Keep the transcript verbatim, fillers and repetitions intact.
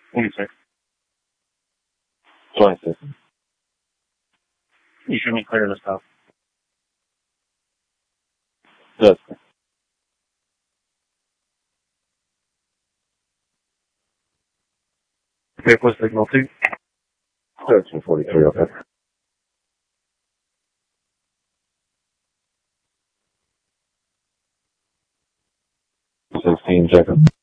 twenty-six. twenty-six. You should be clear this stuff. That's clear. Vehicle signal two. thirteen forty-three, okay. sixteen, Jacob.